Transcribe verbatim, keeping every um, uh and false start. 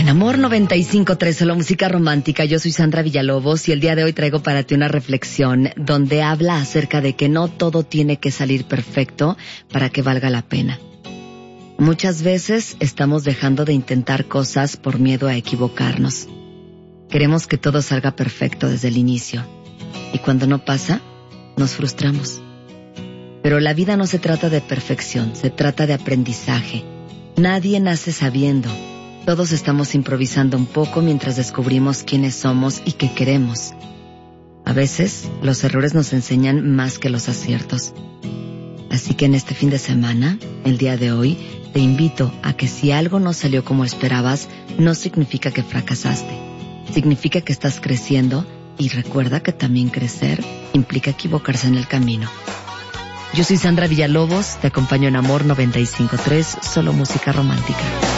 Amor noventa y cinco punto tres, solo música romántica. Yo soy Sandra Villalobos y el día de hoy traigo para ti una reflexión donde habla acerca de que no todo tiene que salir perfecto para que valga la pena. Muchas veces estamos dejando de intentar cosas por miedo a equivocarnos. Queremos que todo salga perfecto desde el inicio y cuando no pasa, nos frustramos. Pero la vida no se trata de perfección, se trata de aprendizaje. Nadie nace sabiendo. Todos estamos improvisando un poco mientras descubrimos quiénes somos y qué queremos. A veces, los errores nos enseñan más que los aciertos. Así que en este fin de semana, el día de hoy, te invito a que si algo no salió como esperabas, no significa que fracasaste. Significa que estás creciendo y recuerda que también crecer implica equivocarse en el camino. Yo soy Sandra Villalobos, te acompaño en Amor noventa y cinco punto tres, solo música romántica.